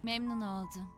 Memnun oldum.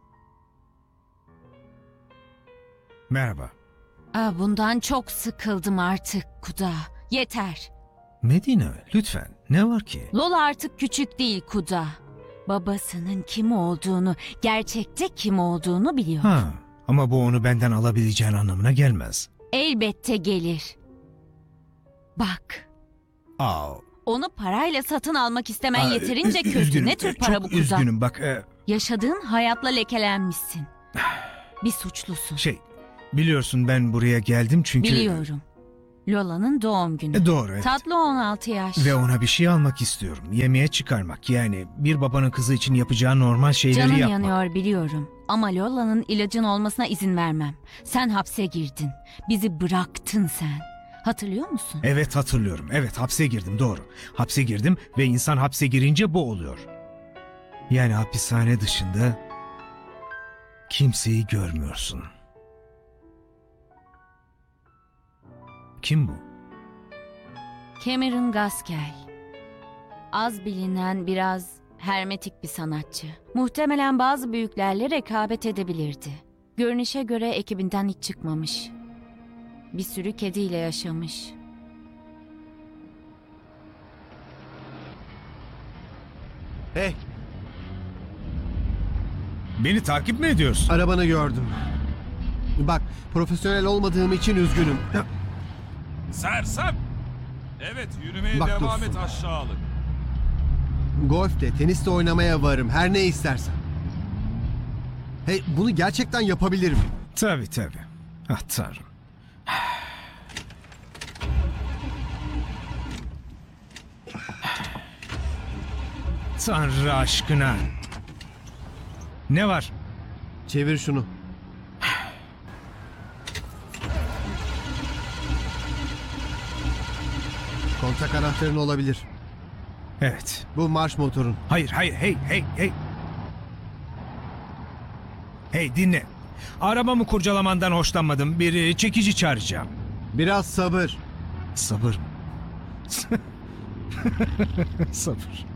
Merhaba. Bundan çok sıkıldım artık Kuda. Yeter. Medina, lütfen. Ne var ki? Lola artık küçük değil Kuda. Babasının kim olduğunu, gerçekte kim olduğunu biliyor. Ha, ama bu onu benden alabileceğin anlamına gelmez. Elbette gelir. Bak, Aa, onu parayla satın almak istemen aa, yeterince kötü. üzgünüm, Ne tür para çok bu Kuda? üzgünüm bak. Yaşadığın hayatla lekelenmişsin. Bir suçlusun. Biliyorsun ben buraya geldim çünkü... Biliyorum. Lola'nın doğum günü. Doğru, evet. Tatlı 16 yaş. Ve ona bir şey almak istiyorum. Yemeğe çıkarmak. Yani bir babanın kızı için yapacağı normal şeyleri Canın yapmak. yanıyor biliyorum. Ama Lola'nın ilacın olmasına izin vermem. Sen hapse girdin. Bizi bıraktın sen. Hatırlıyor musun? Evet hatırlıyorum. Evet hapse girdim, doğru. Hapse girdim ve insan hapse girince bu oluyor. Yani hapishane dışında kimseyi görmüyorsun. Kim bu? Cameron Gaskell. Az bilinen, biraz hermetik bir sanatçı. Muhtemelen bazı büyüklerle rekabet edebilirdi. Görünüşe göre ekibinden hiç çıkmamış. Bir sürü kediyle yaşamış. Hey, Beni takip mi ediyorsun? arabanı gördüm. Bak, profesyonel olmadığım için üzgünüm. Sersem! Evet, yürümeye Bak devam dostum. et aşağılık. Golf de, tenis de oynamaya varım. Her ne istersen. Hey, bunu gerçekten yapabilir miyim? Tabii. Ah tanrım. Tanrı aşkına. Ne var? Çevir şunu. Kontak anahtarın olabilir. Evet. Bu marş motorun. Hayır, hey. Hey dinle. Arabamı kurcalamandan hoşlanmadım. Bir çekici çağıracağım. Biraz sabır. Sabır mı? Sabır.